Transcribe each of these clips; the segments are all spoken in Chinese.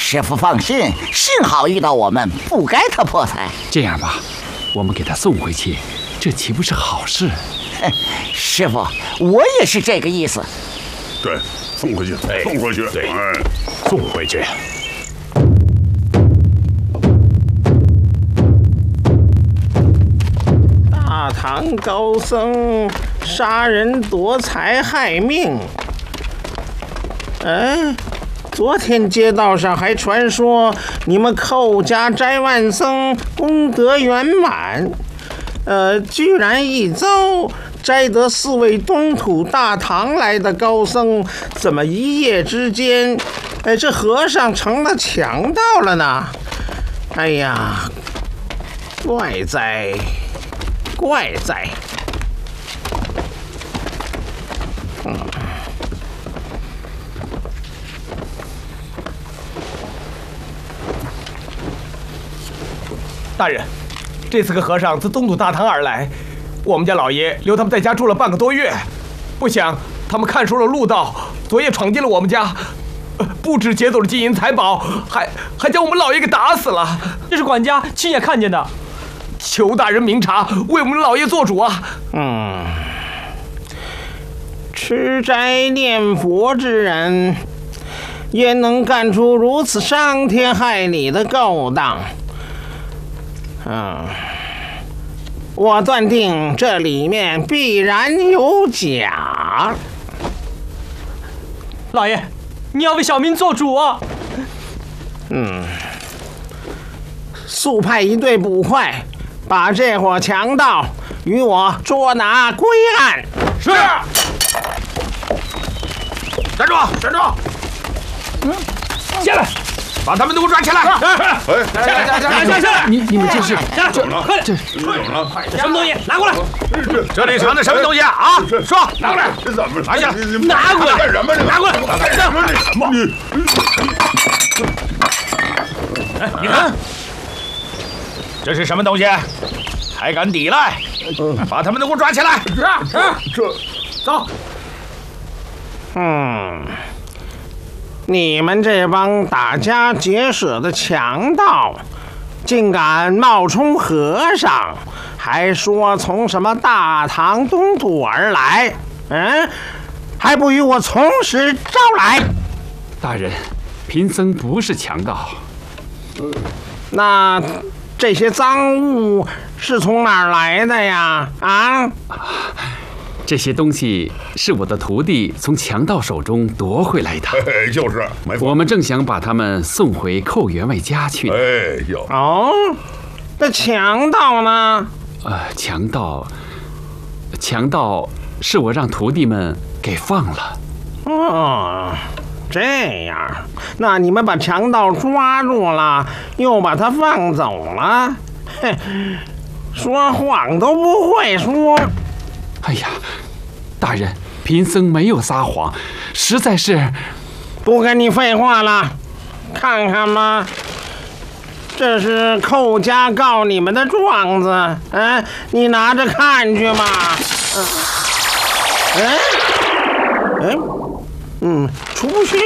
师傅放心，幸好遇到我们，不该他破财。 这样吧，我们给他送回去，这岂不是好事？ 师傅，我也是这个意思。 对，送回去，送回去， 对，送回去。 大唐高僧杀人夺财害命。昨天街道上还传说你们寇家斋万僧功德圆满，居然一遭摘得4位东土大唐来的高僧，怎么一夜之间，这和尚成了强盗了呢？哎呀，怪哉！怪哉！ 大人，这4个和尚自东土大唐而来，我们家老爷留他们在家住了半个多月，不想他们看出了路道，昨夜闯进了我们家，不止劫走了金银财宝，还将我们老爷给打死了。 这是管家亲眼看见的， 求大人明察，为我们老爷做主啊！ 吃斋念佛之人，也能干出如此伤天害理的勾当。我断定这里面必然有假。 老爷，你要为小民做主啊！ 速派一队捕快，把这伙强盗与我捉拿归案。 是。站住！站住！下来！把他们都给我抓起来！ 下来！你们这是怎么了？ 这怎么了？ 什么东西？拿过来！ 这里藏的什么东西啊？说，拿过来！ 这怎么？ 拿下来！ 拿过来！干什么？ 拿过来！ 干什么？ 你看，这是什么东西？还敢抵赖？把他们都给我抓起来！ 这走。 你们这帮打家劫舍的强盗，竟敢冒充和尚，还说从什么大唐东土而来，还不与我从实招来？ 大人，贫僧不是强盗。 那这些赃物是从哪儿来的呀？ 这些东西是我的徒弟从强盗手中夺回来的。 就是，没错。 我们正想把他们送回寇员外家去。 那强盗呢？ 强盗是我让徒弟们给放了。 这样，那你们把强盗抓住了，又把他放走了，说谎都不会说。 哎呀，大人，贫僧没有撒谎，实在是…… 不跟你废话了，看看吧，这是寇家告你们的状子，你拿着看去嘛。出不去，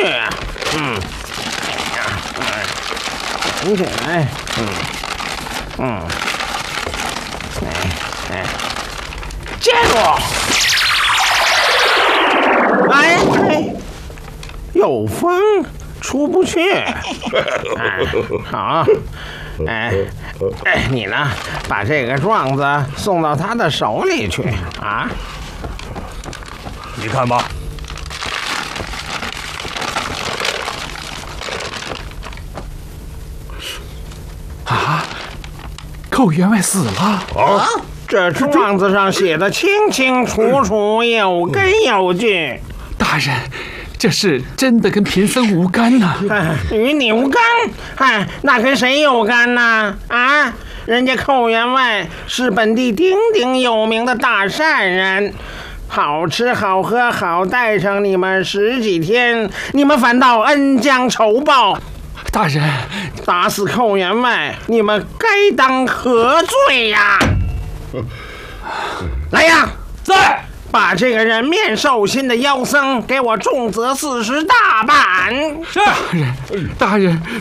藏起来，接住！有风，出不去。好，你呢，把这个状子送到他的手里去啊。 你看吧。 寇员外死了这状子上写的清清楚楚，有根有据。 大人，这事真的跟贫僧无干呐。 与你无干？那跟谁有干呢？人家寇员外是本地鼎鼎有名的大善人，好吃好喝好待上你们10几天，你们反倒恩将仇报。 大人， 打死寇员外，你们该当何罪呀？来呀， 在！ 把这个人面兽心的妖僧给我重责40大板。 是。 大人，